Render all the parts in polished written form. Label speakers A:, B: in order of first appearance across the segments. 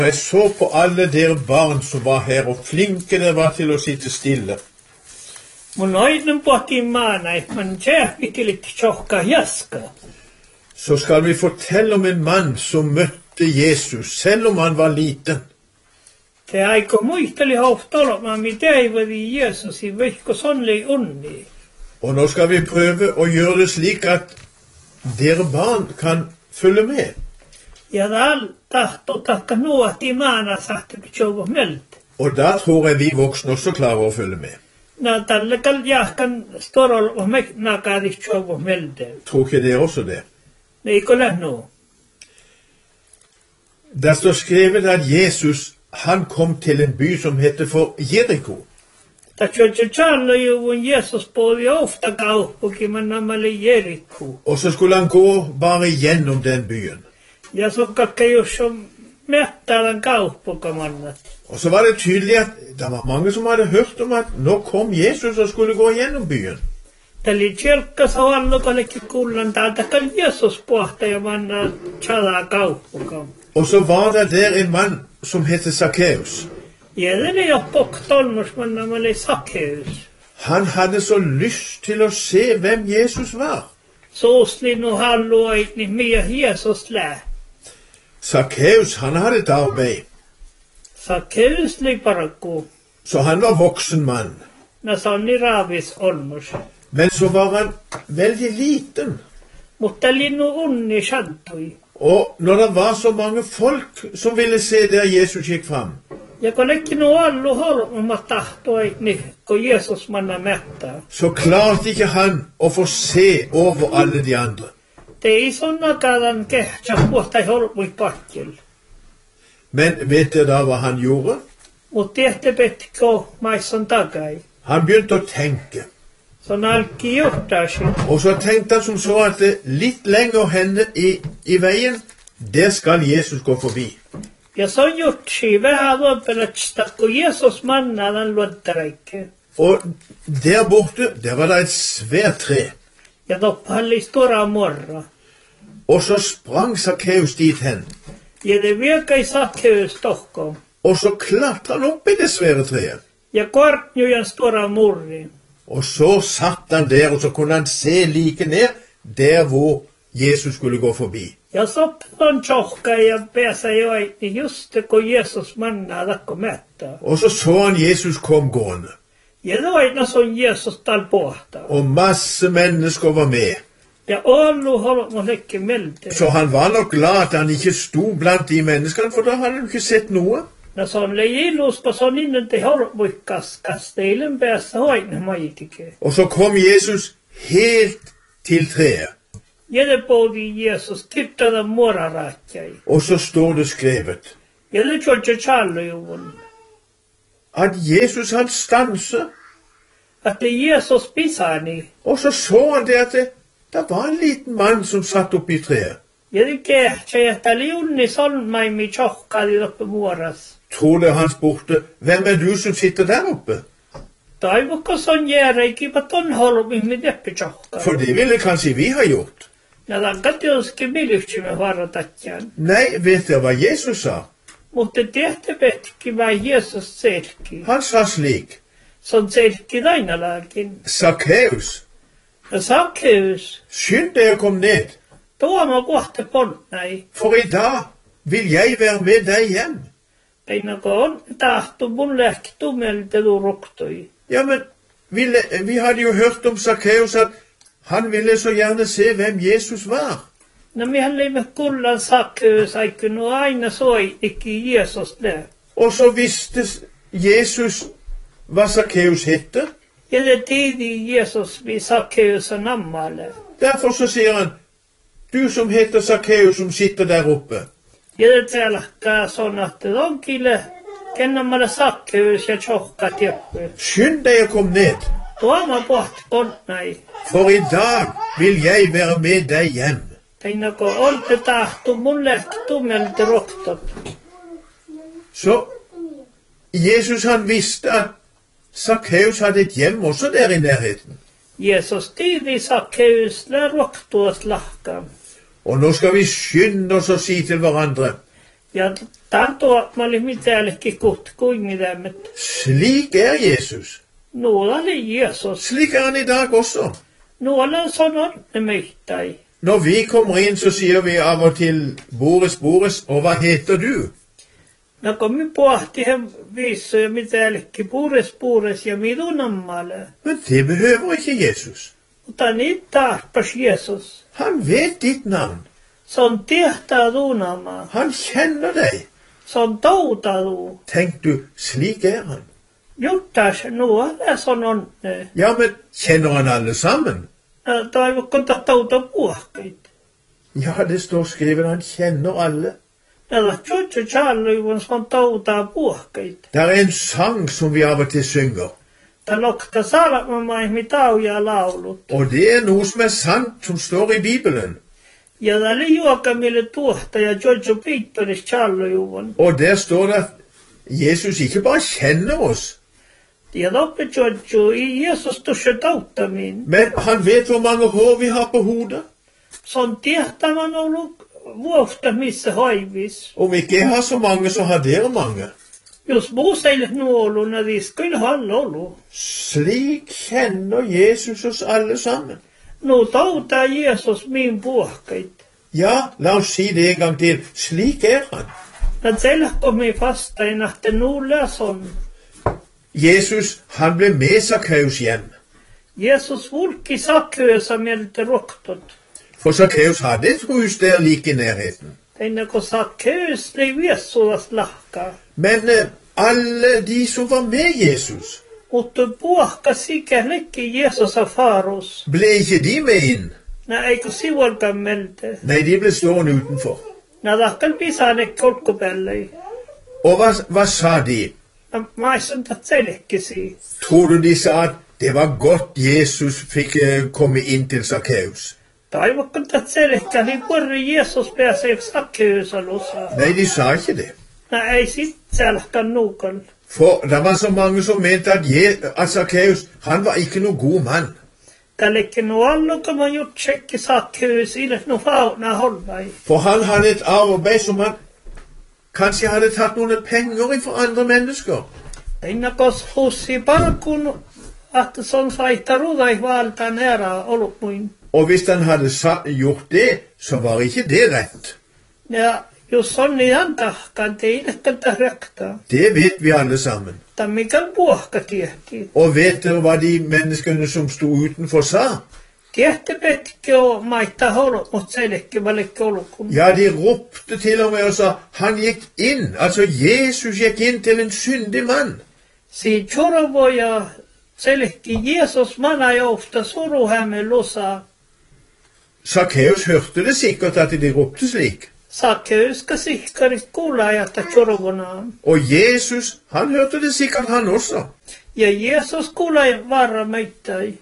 A: Jeg så på alle dere barn som var her, og flinke dere var til å sitte stille.
B: Mun aina pohtii maana, että man tjääpitilit tjohka jaska.
A: Så skal vi fortelle om en mann som møtte Jesus, selv om han var liten.
B: Te aiko muisteli hohtolomaan, mitä ei vadi Jeesus i vihko sonnli unni.
A: Og nå skal vi prøve å gjøre det slik at dere barn kan følge med.
B: Ja tahto takka nuoti maana sahti pitjovo melt.
A: Og da tror jeg vi voksne også klarer å følge med.
B: Na tallekal jahkan storol og mek nakadi tjovo melde.
A: Tror ikke dere også det?
B: Nei kolla no.
A: Der står skrevet at Jesus, han kom til en by som heter for Jericho.
B: Ta tjotjalo jo Jesus podi ofta kaupuki manamali Jericho.
A: Og så skulle han gå bare gjennom den byen.
B: Ja så kakka jo som mättävän kauppukamannat.
A: Og så var det tydelig at det var mange som hadde hørt om at nå kom Jesus og skulle gå gjennom byen.
B: Täli tjelkkas hallukallekin kullan täältä kal Jesus pohta ja manna tjala kauppukam.
A: Og så var det der en mann som heter Zacchaeus.
B: Ja den er jo poktolmus manna mali Zacchaeus.
A: Han hadde så lyst til å se hvem Jesus var.
B: Soosli nu halluait ni mia Jesus lää.
A: Zacchaeus, han hadde et arbeid.
B: Zacchaeus li parakku.
A: Så han var voksen mann.
B: Na sonni raavis olmus.
A: Men så var han veldig liten.
B: Mutta li nu unni shantui.
A: Og når det var så mange folk som ville se der Jesus gikk fram,
B: ja kun ekki nu allu holma tahtoi ni kun Jesus manna mättää.
A: så klarte ikke han å få se over alle de andre.
B: Te ei sonna kadan kehtsä puhtai holmui pakkil.
A: Men vet dere da hva han gjorde?
B: Mut tehte pettikko maisson takai.
A: Han begynte å tenke.
B: Så nalki johtaisi.
A: Og så tenkte han som så at det litt lenger henne i veien, der skal Jesus gå forbi.
B: Ja se on jutsi vähän luopelätstä, kun Jesus mannadan luottareikke.
A: Og der borte, der var det et svært tre.
B: Ja toppahalli stora morra.
A: Og så sprang Zacchaeus dit hen.
B: Ja det viekai Zacchaeus tohko.
A: Og så klatra han opp i det svære treet.
B: Ja kortnjujan stora murri.
A: Og så satt han der, og så kunne han se like ned der hvor Jesus skulle gå forbi.
B: Ja soppon tjohka ja pääsä joiti just kun Jesus mannadakko mättää.
A: Og så han Jesus kom gående.
B: Ja det var ikke sånn Jesus tal pohta.
A: Og masse mennesker var med.
B: Ja ollu holmo lekke melde.
A: Så han var nok glad at han ikke sto blant de menneskene, for da hadde han ikke sett noe.
B: Ja sånn leilus på sånn innen til holmuikkas kasteilen päässä hoine maitike.
A: Og så kom Jesus helt til treet.
B: Ja det podi Jesus tyttada moraraatjai.
A: Og så står det skrevet
B: Ja det tjolja tjallujuvun.
A: at Jesus han stanser.
B: At det Jesus pisani.
A: Og så han det at det var en liten mann som satt oppe i treet.
B: Ja det kehtsä että liunni solmaimi tjohkadi oppe muoras.
A: Tror dere han spurte, hvem er du som sitter der oppe?
B: Taivukko son jääreiki paton holmi mi deppi tjohka.
A: For det ville kanskje vi ha gjort.
B: Ja takkat joski milyksimme varatatjan.
A: Nei, vet dere hva Jesus sa?
B: Mutta tehte petki vai Jesus selki.
A: Han sa slik:
B: Sånn selki dainalakin.
A: Zacchaeus,
B: Ja Zacchaeus.
A: skynd deg å komme ned,
B: Tuoma kohta polnai.
A: for i dag vil jeg være med deg hjem.
B: Einako on tahtu mun lähtu melte du ruktoi.
A: Ja, men vi hadde jo hørt om Zacchaeus at han ville så gjerne se hvem Jesus var.
B: No mehän leimme kullan Zacchaeus aikunu aina soi ikke Jesus le.
A: Og så visste Jesus hva Zacchaeus hette.
B: Ja det tiidi Jesus vi Zacchaeus nammalle.
A: Derfor så sier han: du som heter Zacchaeus, som sitter der oppe.
B: Ja det tälkkaa son att donkille kennamalla Zacchaeus ja tjohka tieppe.
A: Skynd deg å komme ned,
B: Tuoma pohti polnai.
A: for i dag vil jeg være med deg hjem.
B: Einako olte tahtu mun lähtu melte ruktot.
A: Så Jesus han visste at Zacchaeus hadde et hjem også der i nærheten.
B: Jesus tiidi Zacchaeus lä ruktuas lahka.
A: Og nå skal vi skynde oss å si til hverandre:
B: Ja tantoa mä olin mitäällekin kuingitämmet.
A: Slik Jesus.
B: Nuola oli Jesus.
A: Slik han I dag også.
B: Nuola sanon ne meitai.
A: Når vi kommer inn, så sier vi av og til Boris, og hva heter du?
B: No kun me pohti he viissuja mitäällekin Boris ja midunammalle.
A: Men det behøver ikke Jesus.
B: Mutta niitä tarpas Jesus.
A: Han vet ditt navn.
B: Se on tehtävä duunaamaan.
A: Han kjenner deg.
B: Se on toutadu.
A: Tenk du, slik han.
B: Juttas nuola sanon ne.
A: Ja, men kjenner han alle sammen?
B: Toivokon touta puhkeit.
A: Ja, det står skrevet, han kjenner alle.
B: Tällä tjotjo tjalluivon se on touta puhkeit.
A: Det en sang som vi av og til synger.
B: Tämä lokta salmamai mitauja laulut.
A: Og det noe som sant, som står I Bibelen.
B: Ja tämä juokamille tuohta ja Jojo Peteris tjalluivon.
A: Og der står det at Jesus ikke bare kjenner oss.
B: Ja toppe Jojo I Jesus tusse touttamin.
A: Men han vet hvor mange hår vi har på hodet.
B: Se on tehtävän ollut vuosta missä hoivis.
A: Om ikke jeg har så mange, så har dere mange.
B: Jos muuseilet nuoluna riskuilla hallolu.
A: Slik kjenner Jesus oss alle sammen.
B: Nu toutaa Jesus min puhkeit.
A: Ja, la oss si det en gang til. Slik han.
B: När selkomi fastain att nu läson.
A: Jesus, han ble med Sakkeus hjem.
B: Jesus vulki Sakkeus mieltä roktot.
A: For Sakkeus hadde et hus der like I nærheten.
B: Ennen kuin Sakkeus ei viesulas lahkaa.
A: Men alle de som var med Jesus,
B: Mutta puhka sikällekin Jesus av farus.
A: ble ikke de med inn?
B: Nää eikö sivuilkaan melte.
A: Nei, de ble stående utenfor.
B: Nää tahkan pisane kolkkopellei.
A: Og hva sa de?
B: Mä eisen tatselekesi.
A: Tror du de sa at det var godt Jesus fikk komme inn til Sakkeus?
B: Toivokon tatselekka, niin purri Jesus pääsee Sakkeus alussa.
A: Nei, de sa ikke det.
B: Nää ei sitselkan nuukan.
A: For det var så mange som mente at Sakkeus, han var ikke noen god mann.
B: Tällekin nu alluka mä jut tsekki Sakkeus illes nu fauna holvai.
A: For han hadde et arbeid som han kanskje hadde tatt noen penger fra andre mennesker.
B: Innakos hussi parkun, että se on saittarudai valta nära olutmuin.
A: Og hvis han hadde gjort det, så var ikke det rett.
B: Ja jos on niin antahkaan, te ilekältä röktä.
A: Det vet vi alle sammen.
B: Tai mikä puhka tiehti.
A: Og vet dere hva de menneskene som stod utenfor sa?
B: Tiehti petki on maittaa holut, mutta selekki valekki olukun.
A: Ja, de ropte til og med og sa, han gikk inn, altså Jesus gikk inn til en syndig mann.
B: Si chorovoja selekki Jesus mana ofta suruhämme lusa.
A: Sakkeus hørte det sikkert at de ropte slik.
B: Sakkeus ka sihkarit kuulajata chorovonaan.
A: Og Jesus, han hørte det sikkert han også.
B: Ja Jesus kuulaj varra meittai.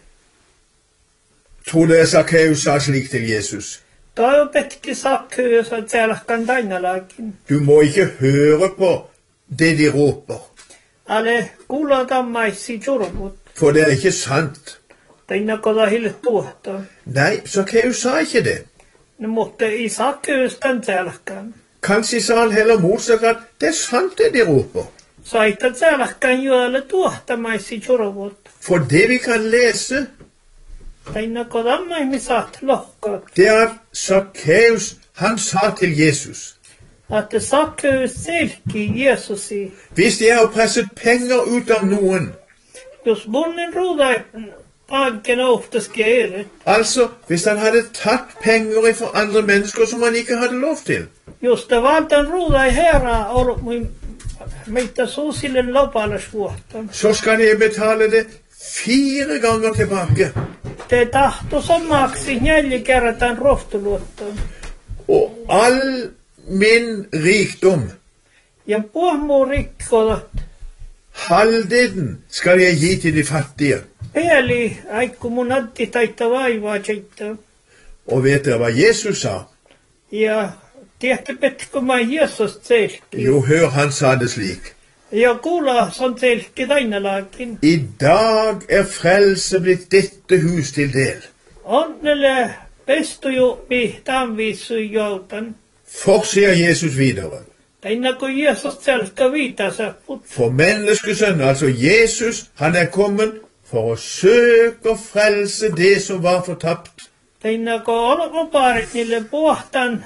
A: Tror dere Sakkeus sa slik til Jesus?
B: Toi petki Sakkeus at selakkan tainalakin.
A: Du må ikke høre på det de roper,
B: Ale kuulata maissi chorovot.
A: for det ikke sant.
B: Tainakoda hille tuohta.
A: Nei, Sakkeus sa ikke det.
B: Ne mutta I Sakkeus kan selakkan.
A: Kanskje sa han heller motsatt at det er sant det de roper.
B: Saita selakkan juolle tuohta maissi chorovot.
A: For det vi kan lese,
B: Tainakoda maimi saat lohkat.
A: det er at Sakkeus, han sa til Jesus,
B: Att Sakkeus selki Jesusi.
A: hvis jeg har presset penger ut av noen,
B: Jos munnen ruudai panken ofta skeiret.
A: altså hvis han hadde tatt penger fra andre mennesker som han ikke hadde lov til,
B: Jos te valtan ruudai herra ollut meitä suusille lopalasvuotta.
A: så skal jeg betale det 4 ganger tilbake.
B: Te tahto sammaksi 4 kerran rohtuluotta.
A: Og all min rikdom,
B: Ja puhmuu rikkodat.
A: halvdelen skal jeg gi til de fattige.
B: Eli aikku mun antti taita vaivaa seittä.
A: Og vet dere hva Jesus sa?
B: Ja tiedätte petkö mä Jesus selki.
A: Jo, hør, han sa det slik.
B: Ja kuulla son selki tainalakin.
A: I dag er frelse blitt dette hus til del.
B: Onnelle pestuju mi tanviissui joutan.
A: For, sier Jesus videre,
B: Ennen kuin Jeesus selkä viitansa.
A: For menneskesønnen, altså Jesus, han kommet for å søke og frelse det som var fortapt.
B: Ennen kuin olkoparit niille pohtan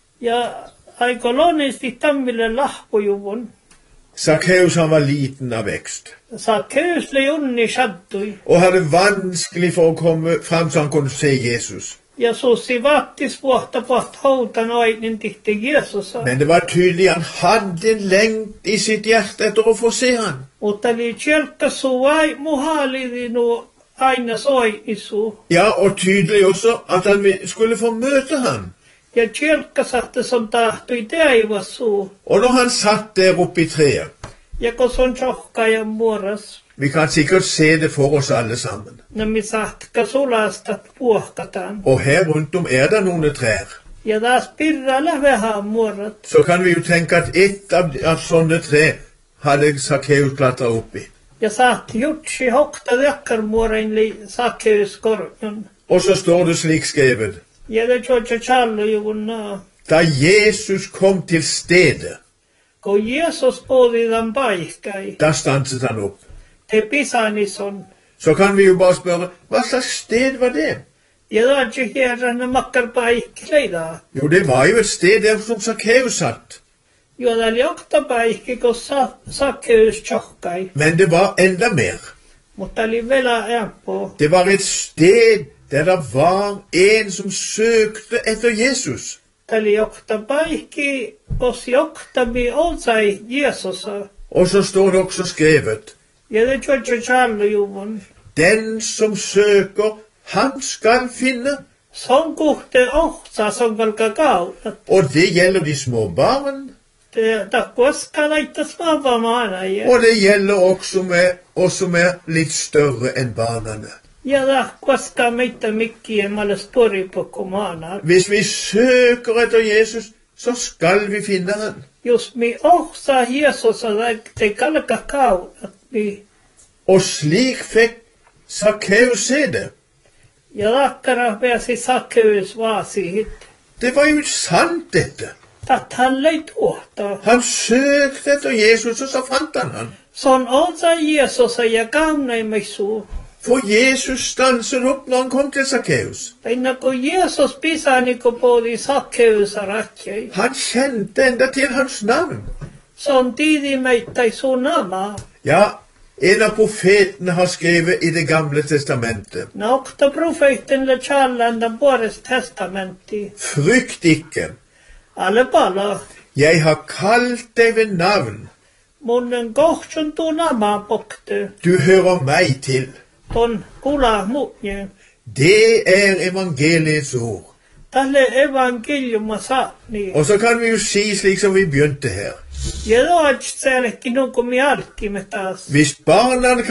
B: ja aikolonisesti tammille lahpojuvun.
A: Sakkeus han var liten av vekst.
B: Sakkeus ble unni sattui.
A: Og hadde vanskelig for å komme fram så han kunne se Jesus.
B: Ja susi vaattis pohta poht houtan oinin tihti Jeesus.
A: Men det var tydelig han hadde en lengt i sitt hjerte etter å få se han.
B: Mutta oli kjelkkasu vai muhalidi nu aina soinisu.
A: Ja, og tydelig også at han skulle få møte han.
B: Ja kjelkkasatte som tahtui taivasu.
A: Og når han satt der oppe i treet,
B: Ja kun son tjohkajan muoras.
A: vi kan sikkert se det for oss alle sammen.
B: No mi sahtka sulastat puohkataan.
A: Og her rundt om det noen trær.
B: Ja taas pirralla vähän muorat.
A: Så kan vi jo tenke at ett av sånne tre hadde Sakkeus klatret opp i.
B: Ja saat jutsi hokta jakkarmuorain li Sakkeuskorjon.
A: Og så står det slik skrevet.
B: Ja det tjoja challu juvun naa.
A: Da Jesus kom til stedet,
B: Kun Jeesus puhui tämän paikkai,
A: da stanset han opp.
B: te pisanison.
A: Så kan vi jo bare spørre, hva slags sted var det?
B: Ja taatsi hierran makkar paikki leidaa.
A: Jo, det var jo et sted der som Sakkeus satt.
B: Jo täällä jokta paikki, kun Sakkeus tjohkai.
A: Men det var enda mer.
B: Mutta oli vielä ämpoo.
A: Det var et sted der det var en som søkte etter Jesus.
B: Täällä jokta paikki, kos jokta mi olsai Jeesusa.
A: Og så står det også skrevet,
B: Ja det tjoja challu juvun.
A: den som søker, han skal finne.
B: Son kuhte ohtsa son kalka kautat.
A: Og det gjelder de små barn,
B: Te takkuaska laittas maavamaana.
A: og det gjelder også med oss som litt større enn barnene.
B: Ja takkuaska meitä mikkien malas toripokkomaana.
A: Hvis vi søker etter Jesus, så skal vi finne han.
B: Jos mi ohtsa Jeesusa te kalka kautat.
A: Og slik fikk Sakkeus se det.
B: Ja takkara pääsi Sakkeus vaasi.
A: Det var jo sant dette.
B: Tat han leit tuota.
A: Han søkte etter Jesus, og så fant han han.
B: Son olsa Jeesusa ja kaunaimissu.
A: For Jesus stanset opp når han kom til Sakkeus.
B: Ennen kuin Jeesus pisani kun puhui Sakkeusa rakkei.
A: Han kjente enda til hans navn.
B: Son tiidi meitä sun nama.
A: Ja, en av profetene har skrevet i det gamle testamentet.
B: Nokta profeetille challan Vuores testamentti.
A: Frykt ikke.
B: Alle pala.
A: Jeg har kalt deg ved navn.
B: Munnen kohtsun tuu nama pokte.
A: Du hører meg til.
B: Ton kula muutje.
A: Det evangeliets ord.
B: Tälle evankeliuma saani.
A: Og så kan vi jo si slik som vi begynte her.
B: Ja doats selekki nukumi alkkimme taas.
A: Hvis barna